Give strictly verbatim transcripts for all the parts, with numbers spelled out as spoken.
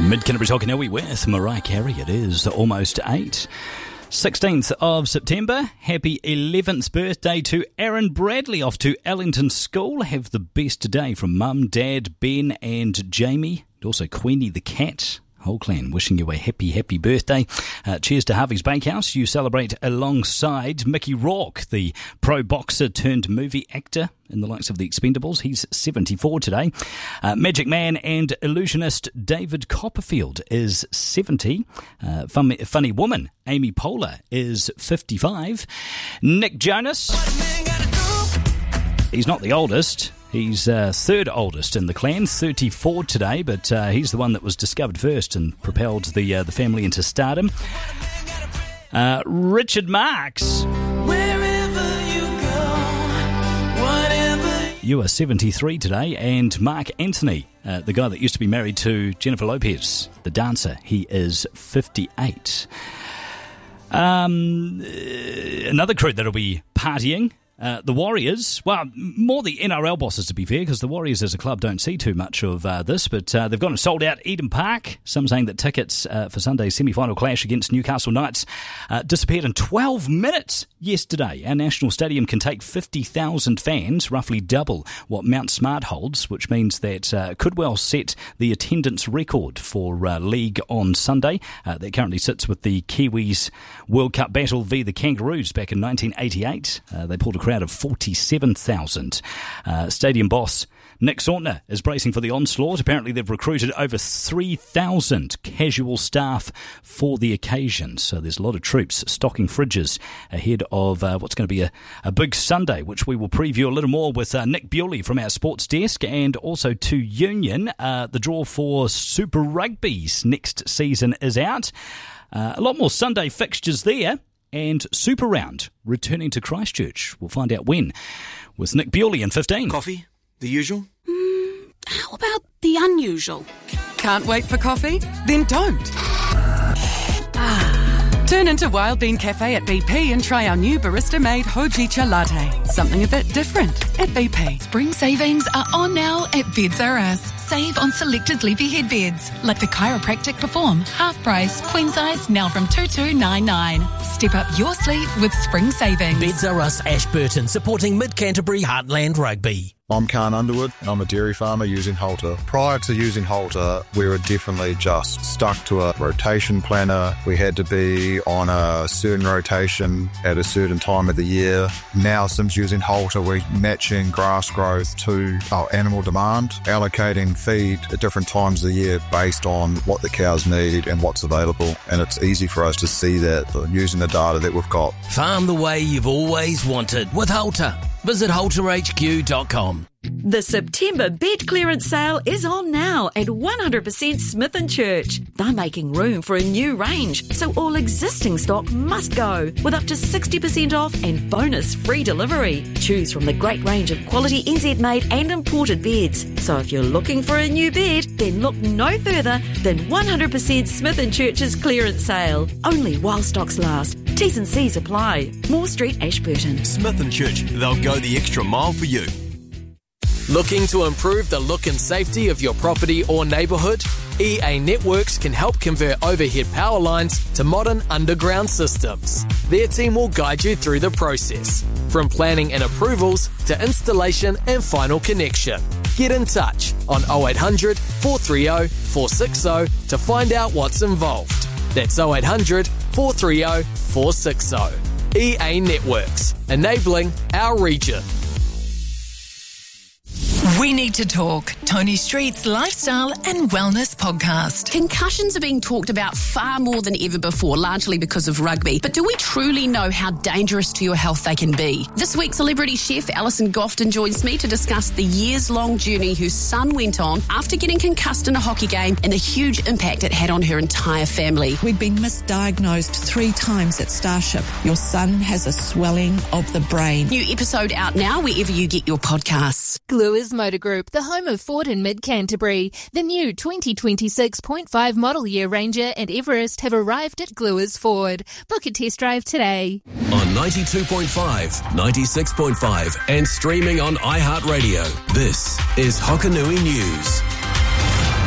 Mid-Canterbury's Hokanui with Mariah Carey. It is almost eight. sixteenth of September. Happy eleventh birthday to Aaron Bradley off to Ellington School. Have the best day from Mum, Dad, Ben and Jamie. And also Queenie the cat. Whole clan wishing you a happy, happy birthday. Uh, cheers to Harvey's Bakehouse. You celebrate alongside Mickey Rourke, the pro boxer turned movie actor in the likes of The Expendables. He's seventy-four today. Uh, Magic Man and illusionist David Copperfield is seventy. Uh, fun, funny woman Amy Poehler is fifty-five. Nick Jonas, he's not the oldest. He's uh, third oldest in the clan, thirty-four today, but uh, he's the one that was discovered first and propelled the uh, the family into stardom. Uh, Richard Marx. Wherever you go, whatever. You are seventy-three today, and Mark Anthony, uh, the guy that used to be married to Jennifer Lopez, the dancer, he is fifty-eight. Um, another crew that'll be partying. Uh, the Warriors, well, more the N R L bosses to be fair, because the Warriors as a club don't see too much of uh, this, but uh, they've gone and sold out Eden Park. Some saying that tickets uh, for Sunday's semi-final clash against Newcastle Knights uh, disappeared in twelve minutes yesterday. Our national stadium can take fifty thousand fans, roughly double what Mount Smart holds, which means that uh, could well set the attendance record for uh, League on Sunday. Uh, that currently sits with the Kiwis World Cup battle v the Kangaroos back in nineteen eighty-eight. Uh, they pulled a crowd of forty-seven thousand. Uh, stadium boss Nick Sautner is bracing for the onslaught. Apparently they've recruited over three thousand casual staff for the occasion. So there's a lot of troops stocking fridges ahead of uh, what's going to be a, a big Sunday, which we will preview a little more with uh, Nick Bewley from our sports desk, and also to Union. Uh, the draw for Super Rugby's next season is out. Uh, a lot more Sunday fixtures there. And Super Round returning to Christchurch. We'll find out when with Nick Bewley in fifteen. Coffee? The usual? Mm, how about the unusual? Can't wait for coffee? Then don't. Ah, turn into Wild Bean Cafe at B P and try our new barista-made Hojicha latte. Something a bit different at B P. Spring savings are on now at Beds R Us. Save on selected sleepy head beds, like the Chiropractic Perform, half price, queen size, now from two two nine nine. Step up your sleep with spring savings. Beds R Us Ashburton, supporting Mid-Canterbury Heartland Rugby. I'm Khan Underwood. I'm a dairy farmer using Halter. Prior to using Halter, we were definitely just stuck to a rotation planner. We had to be on a certain rotation at a certain time of the year. Now, since using Halter, we're matching grass growth to our animal demand, allocating feed at different times of the year based on what the cows need and what's available. And it's easy for us to see that using the data that we've got. Farm the way you've always wanted with Halter. Visit halter h q dot com. The September bed clearance sale is on now at one hundred percent Smith and Church. They're making room for a new range, so all existing stock must go, with up to sixty percent off and bonus free delivery. Choose from the great range of quality N Z-made and imported beds. So if you're looking for a new bed, then look no further than one hundred percent Smith and Church's clearance sale. Only while stocks last. T's and C's apply. Moore Street, Ashburton. Smith and Church, they'll go the extra mile for you. Looking to improve the look and safety of your property or neighbourhood? E A Networks can help convert overhead power lines to modern underground systems. Their team will guide you through the process, from planning and approvals to installation and final connection. Get in touch on oh eight hundred, four three oh, four six oh to find out what's involved. That's oh eight hundred, four three oh, four six oh. E A Networks, enabling our region. We Need to Talk, Tony Street's lifestyle and wellness podcast. Concussions are being talked about far more than ever before, largely because of rugby. But do we truly know how dangerous to your health they can be? This week, celebrity chef Alison Gofton joins me to discuss the years-long journey her son went on after getting concussed in a hockey game and the huge impact it had on her entire family. We'd been misdiagnosed three times at Starship. Your son has a swelling of the brain. New episode out now wherever you get your podcasts. Gluers Motor Group, the home of Ford in Mid-Canterbury. The new twenty twenty-six point five model year Ranger and Everest have arrived at Gluers Ford. Book a test drive today. On ninety-two point five, ninety-six point five and streaming on iHeartRadio. This is Hokanui News.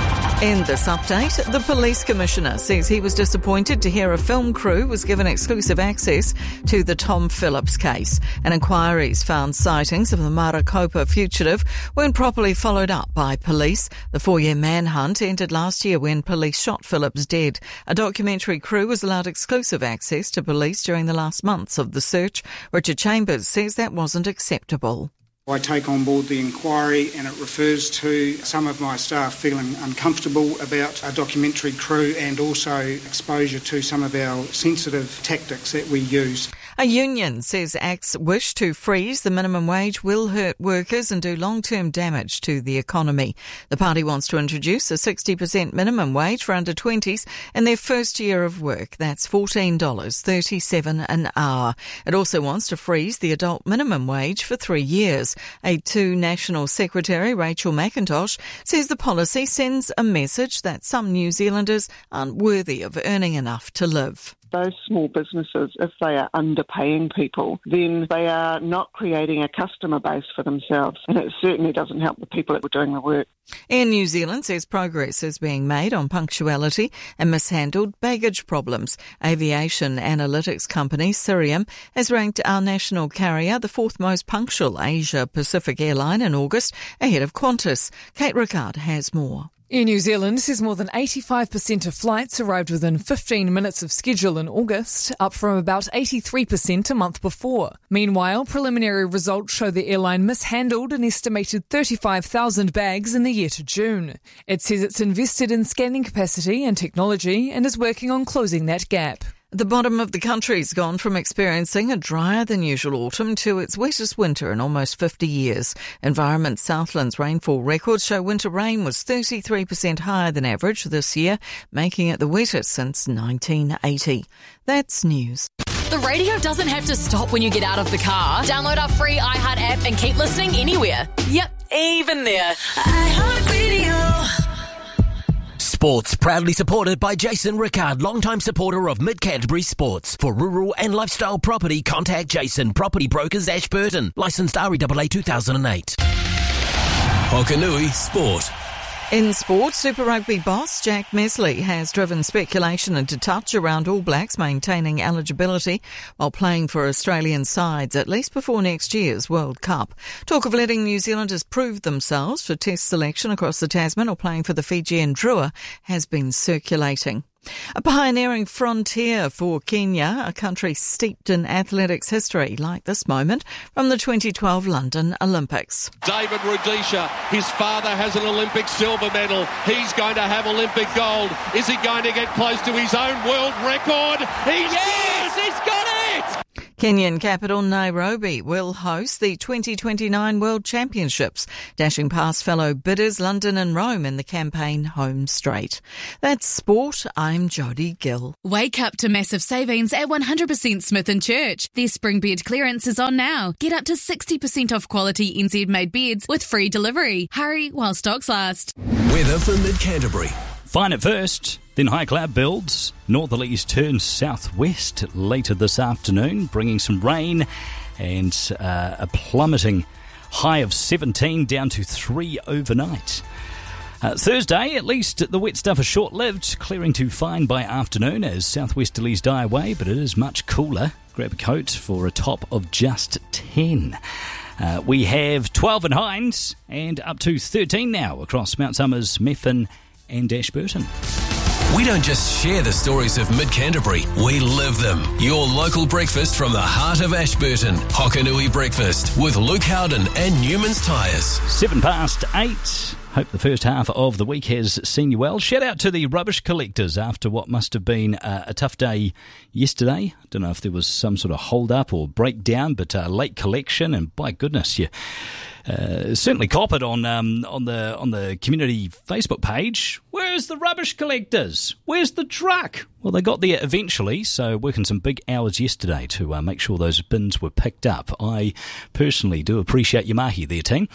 In this update, the police commissioner says he was disappointed to hear a film crew was given exclusive access to the Tom Phillips case. And inquiries found sightings of the Maricopa fugitive weren't properly followed up by police. The four-year manhunt ended last year when police shot Phillips dead. A documentary crew was allowed exclusive access to police during the last months of the search. Richard Chambers says that wasn't acceptable. I take on board the inquiry, and it refers to some of my staff feeling uncomfortable about a documentary crew and also exposure to some of our sensitive tactics that we use. A union says Act's wish to freeze the minimum wage will hurt workers and do long-term damage to the economy. The party wants to introduce a sixty percent minimum wage for under twenties in their first year of work. That's fourteen dollars thirty-seven an hour. It also wants to freeze the adult minimum wage for three years. A two National Secretary, Rachel McIntosh, says the policy sends a message that some New Zealanders aren't worthy of earning enough to live. Those small businesses, if they are underpaying people, then they are not creating a customer base for themselves, and it certainly doesn't help the people that are doing the work. Air New Zealand says progress is being made on punctuality and mishandled baggage problems. Aviation analytics company Cirium has ranked our national carrier the fourth most punctual Asia Pacific airline in August, ahead of Qantas. Kate Rickard has more. Air New Zealand says more than eighty-five percent of flights arrived within fifteen minutes of schedule in August, up from about eighty-three percent a month before. Meanwhile, preliminary results show the airline mishandled an estimated thirty-five thousand bags in the year to June. It says it's invested in scanning capacity and technology and is working on closing that gap. The bottom of the country's gone from experiencing a drier than usual autumn to its wettest winter in almost fifty years. Environment Southland's rainfall records show winter rain was thirty-three percent higher than average this year, making it the wettest since nineteen eighty. That's news. The radio doesn't have to stop when you get out of the car. Download our free iHeart app and keep listening anywhere. Yep, even there. iHeart Radio. Sports proudly supported by Jason Rickard, longtime supporter of Mid-Canterbury Sports. For rural and lifestyle property, contact Jason, Property Brokers, Ashburton. Licensed R E A A two thousand eight. Hokanui Sport. In sport, Super Rugby boss Jack Mesley has driven speculation into touch around All Blacks maintaining eligibility while playing for Australian sides, at least before next year's World Cup. Talk of letting New Zealanders prove themselves for test selection across the Tasman or playing for the Fijian Drua has been circulating. A pioneering frontier for Kenya, a country steeped in athletics history, like this moment from the twenty twelve London Olympics. David Rudisha, his father has an Olympic silver medal. He's going to have Olympic gold. Is he going to get close to his own world record? He's yes, good. He's got it! Kenyan capital Nairobi will host the twenty twenty-nine World Championships, dashing past fellow bidders London and Rome in the campaign home straight. That's sport. I'm Jodie Gill. Wake up to massive savings at one hundred percent Smith and Church. Their spring bed clearance is on now. Get up to sixty percent off quality N Z-made beds with free delivery. Hurry while stocks last. Weather for Mid-Canterbury. Fine at first, then high cloud builds. Northerlies turn southwest later this afternoon, bringing some rain and uh, a plummeting high of seventeen down to three overnight. Uh, Thursday, at least the wet stuff is short-lived, clearing to fine by afternoon as southwesterlies die away, but it is much cooler. Grab a coat for a top of just ten. Uh, we have twelve in Hinds and up to thirteen now across Mount Somers, Methven and Ashburton. We don't just share the stories of Mid-Canterbury, we live them. Your local breakfast from the heart of Ashburton. Hokanui Breakfast with Luke Howden and Newman's Tyres. Seven past eight. Hope the first half of the week has seen you well. Shout out to the rubbish collectors after what must have been uh, a tough day yesterday. I don't know if there was some sort of hold-up or breakdown, but uh, late collection, and by goodness, you uh, certainly cop it on um, on the on the community Facebook page. Where's the rubbish collectors? Where's the truck? Well, they got there eventually, so working some big hours yesterday to uh, make sure those bins were picked up. I personally do appreciate your mahi there, team.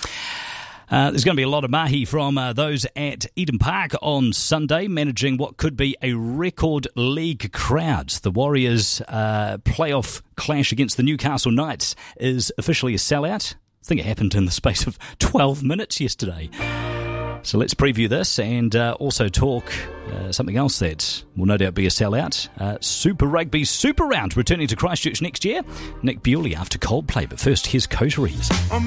Uh, there's going to be a lot of mahi from uh, those at Eden Park on Sunday, managing what could be a record league crowd. The Warriors' uh, playoff clash against the Newcastle Knights is officially a sellout. I think it happened in the space of twelve minutes yesterday. So let's preview this and uh, also talk uh, something else that will no doubt be a sellout. Uh, Super Rugby Super Round returning to Christchurch next year. Nick Bewley after Coldplay, but first here's Coteries.